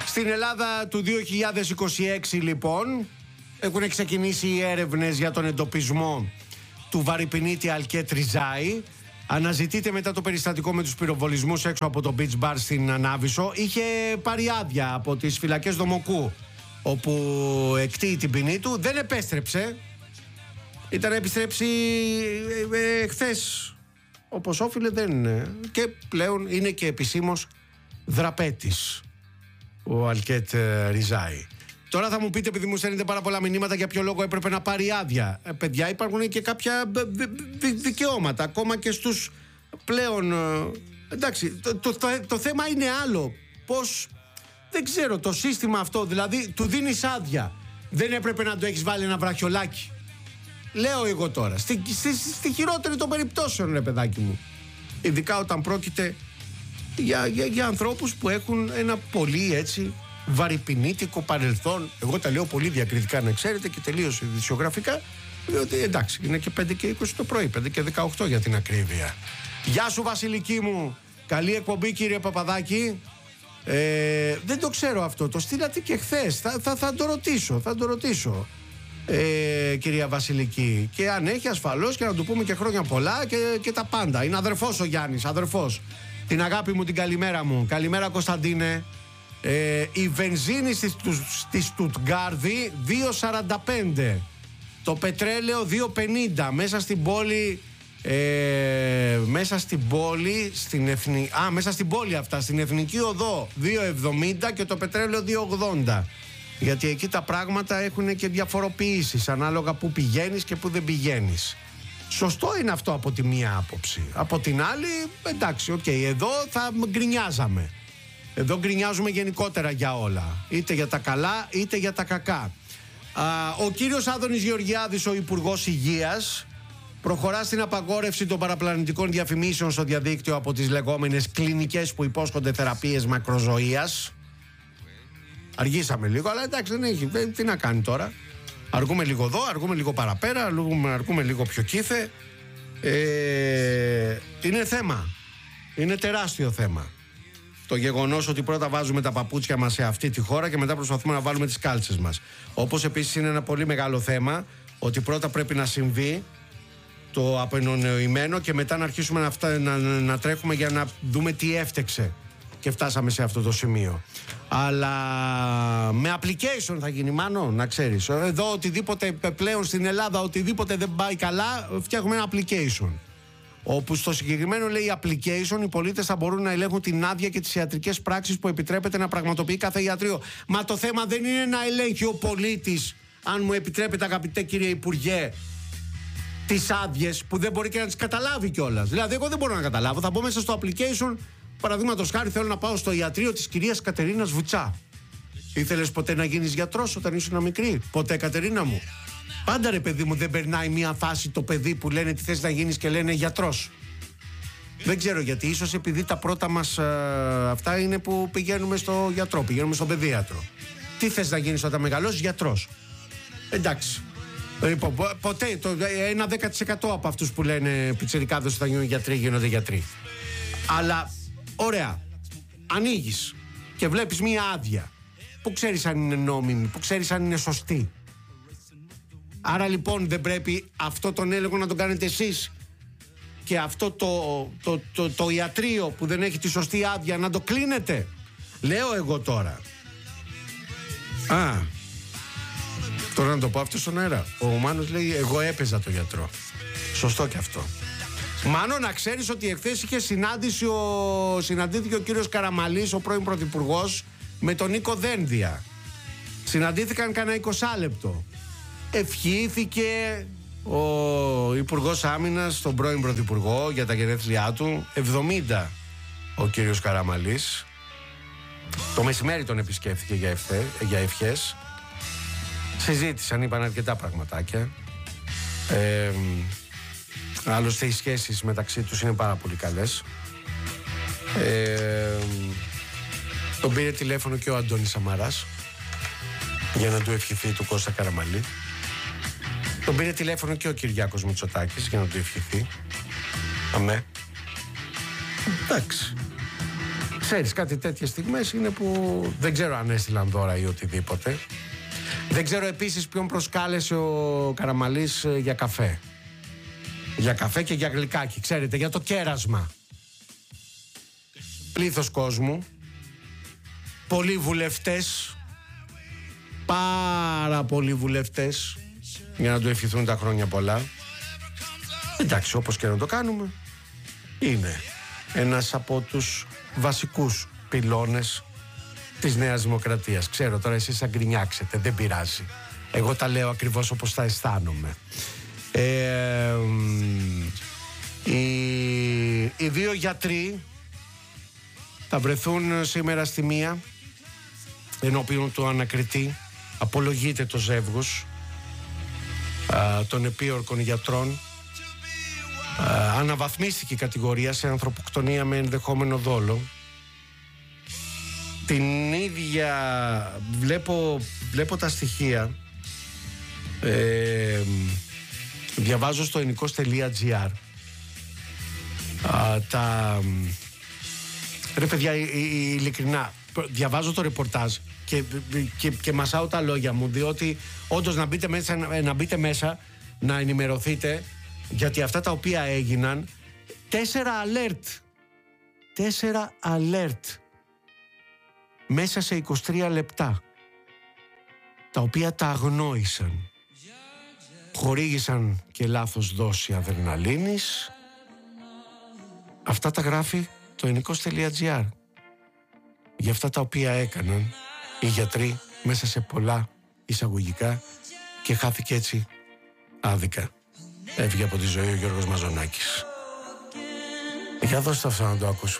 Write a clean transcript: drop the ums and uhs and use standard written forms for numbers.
Στην Ελλάδα του 2026 λοιπόν έχουν ξεκινήσει οι έρευνες για τον εντοπισμό του βαρυπινίτη Αλκέτ Ριζάη. Αναζητείται μετά το περιστατικό με τους πυροβολισμούς έξω από το beach bar στην Ανάβησο. Είχε πάρει άδεια από τις φυλακές Δομοκού, όπου εκτείει την ποινή του. Δεν επέστρεψε. Ήταν να επιστρέψει χθες, όπως όφιλε δεν είναι. Και πλέον είναι και επισήμως δραπέτης ο Αλκέτ Ριζάη. Τώρα θα μου πείτε, επειδή μου στέλνετε πάρα πολλά μηνύματα, για ποιο λόγο έπρεπε να πάρει άδεια. Παιδιά, υπάρχουν και κάποια δικαιώματα, ακόμα και στους πλέον. Εντάξει, το θέμα είναι άλλο. Πώς, δεν ξέρω, το σύστημα αυτό, δηλαδή του δίνεις άδεια. Δεν έπρεπε να το έχεις βάλει ένα βραχιολάκι? Λέω εγώ τώρα. Στη χειρότερη των περιπτώσεων, ρε παιδάκι μου. Ειδικά όταν πρόκειται για ανθρώπους που έχουν ένα πολύ έτσι βαρυπινίτικο παρελθόν. Εγώ τα λέω πολύ διακριτικά, να ξέρετε, και τελείως ειδησιογραφικά, διότι εντάξει, είναι και 5 και 20 το πρωί, 5 και 18 για την ακρίβεια. Γεια σου Βασιλική μου. Καλή εκπομπή, κύριε Παπαδάκη. Δεν το ξέρω αυτό. Το στείλατε και χθες. Θα το ρωτήσω. Κυρία Βασιλική. Και αν έχει, ασφαλώς, και να του πούμε και χρόνια πολλά και τα πάντα. Είναι αδερφός ο Γιάννης, αδερφός. Την αγάπη μου, την καλημέρα μου. Καλημέρα, Κωνσταντίνε. Η βενζίνη στη Στουτγκάρδη 2,45. Το πετρέλαιο 2,50. Μέσα στην πόλη μέσα στην πόλη αυτά, στην Εθνική Οδό 2,70 και το πετρέλαιο 2,80. Γιατί εκεί τα πράγματα έχουν και διαφοροποιήσεις ανάλογα που πηγαίνεις και που δεν πηγαίνεις. Σωστό είναι αυτό από τη μία άποψη. Από την άλλη, εντάξει, εδώ θα γκρινιάζαμε. Εδώ γκρινιάζουμε γενικότερα για όλα. Είτε για τα καλά, είτε για τα κακά. Ο κύριος Άδωνης Γεωργιάδης, ο Υπουργός Υγείας, προχωρά στην απαγόρευση των παραπλανητικών διαφημίσεων στο διαδίκτυο από τις λεγόμενες κλινικές που υπόσχονται θεραπείες μακροζωίας. Αργήσαμε λίγο, αλλά εντάξει, δεν έχει. Τι να κάνει τώρα. Αργούμε λίγο εδώ, αργούμε λίγο παραπέρα, αργούμε λίγο πιο κήθε. Είναι θέμα. Είναι τεράστιο θέμα. Το γεγονός ότι πρώτα βάζουμε τα παπούτσια μας σε αυτή τη χώρα και μετά προσπαθούμε να βάλουμε τις κάλτσες μας. Όπως επίσης είναι ένα πολύ μεγάλο θέμα ότι πρώτα πρέπει να συμβεί το απενονοημένο και μετά να αρχίσουμε να τρέχουμε για να δούμε τι έφτεξε και φτάσαμε σε αυτό το σημείο. Αλλά με application θα γίνει, Μάνο, να ξέρεις. Εδώ οτιδήποτε πλέον στην Ελλάδα, οτιδήποτε δεν πάει καλά, φτιάχνουμε ένα application. Όπου στο συγκεκριμένο λέει application, οι πολίτες θα μπορούν να ελέγχουν την άδεια και τις ιατρικές πράξεις που επιτρέπεται να πραγματοποιεί κάθε ιατρείο. Μα το θέμα δεν είναι να ελέγχει ο πολίτης, αν μου επιτρέπετε, αγαπητέ κύριε Υπουργέ, τις άδειες που δεν μπορεί και να τις καταλάβει κιόλας. Δηλαδή, εγώ δεν μπορώ να καταλάβω. Θα μπω μέσα στο application, παραδείγματος χάρη, θέλω να πάω στο ιατρείο της κυρίας Κατερίνας Βουτσά. Ήθελες ποτέ να γίνεις γιατρός όταν ήσουν μικρή? Ποτέ, Κατερίνα μου? Πάντα, ρε παιδί μου, δεν περνάει μια φάση το παιδί που λένε τι θες να γίνεις και λένε γιατρός. Δεν ξέρω γιατί, ίσως επειδή τα πρώτα μας αυτά είναι που πηγαίνουμε στο γιατρό, πηγαίνουμε στον παιδίατρο. Τι θες να γίνεις όταν μεγαλώσεις? Γιατρός. Εντάξει. Ποτέ, ένα 10% από αυτούς που λένε πιτσιρικάδες όταν γίνουν γιατροί γίνονται γιατροί. Αλλά, ωραία, ανοίγεις και βλέπεις μια άδεια που ξέρεις αν είναι νόμιμη, που ξέρεις αν είναι σωστή. Άρα λοιπόν δεν πρέπει αυτό τον έλεγχο να τον κάνετε εσείς και αυτό το ιατρείο που δεν έχει τη σωστή άδεια να το κλείνετε? Λέω εγώ τώρα. Τώρα να το πω αυτό στον αέρα. Ο Μάνος λέει εγώ έπαιζα το γιατρό. Σωστό και αυτό. Μάνο, να ξέρεις ότι εχθές είχε συναντήθηκε ο κύριος Καραμαλής, ο πρώην πρωθυπουργός, με τον Νίκο Δένδια. Συναντήθηκαν κανένα 20 λεπτό. Ευχήθηκε ο Υπουργός Άμυνας στον πρώην πρωθυπουργό για τα γενέθλιά του. 70 ο κύριος Καραμαλής. Το μεσημέρι τον επισκέφθηκε για ευχές. Συζήτησαν, είπαν αρκετά πραγματάκια. Άλλωστε οι σχέσεις μεταξύ τους είναι πάρα πολύ καλές. Τον πήρε τηλέφωνο και ο Αντώνης Σαμαράς για να του ευχηθεί, του Κώστα Καραμαλή. Τον πήρε τηλέφωνο και ο Κυριάκος Μητσοτάκης για να του ευχηθεί. Αμέ. Εντάξει. Ξέρεις, κάτι τέτοιες στιγμές είναι που δεν ξέρω αν έστειλαν δώρα ή οτιδήποτε. Δεν ξέρω επίσης ποιον προσκάλεσε ο Καραμανλής για καφέ. Για καφέ και για γλυκάκι, ξέρετε, για το κέρασμα. Πλήθος κόσμου, πολλοί βουλευτές, πάρα πολλοί βουλευτές, για να του ευχηθούν τα χρόνια πολλά. Εντάξει, όπως και να το κάνουμε, είναι ένας από τους βασικούς πυλώνες της Νέας Δημοκρατίας. Ξέρω τώρα εσείς θα γκρινιάξετε, δεν πειράζει. Εγώ τα λέω ακριβώς όπως τα αισθάνομαι. Οι δύο γιατροί θα βρεθούν σήμερα στη 1 ενώπιον του ανακριτή. Απολογείται το ζεύγος των επίορκων γιατρών. Αναβαθμίστηκε η κατηγορία σε ανθρωποκτονία με ενδεχόμενο δόλο. Την ίδια βλέπω τα στοιχεία, διαβάζω στο ενικός.gr ρε παιδιά, ειλικρινά διαβάζω το ρεπορτάζ και μασάω τα λόγια μου, διότι όντως να μπείτε μέσα να ενημερωθείτε, γιατί αυτά τα οποία έγιναν, 4 alert μέσα σε 23 λεπτά, τα οποία τα αγνόησαν. Χορήγησαν και λάθος δόση αδρεναλίνης. Αυτά τα γράφει το ενικός.gr. Για αυτά τα οποία έκαναν οι γιατροί μέσα σε πολλά εισαγωγικά, και χάθηκε έτσι άδικα. Έφυγε από τη ζωή ο Γιώργος Μαζονάκης. Για δώστε αυτό να το ακούσουμε.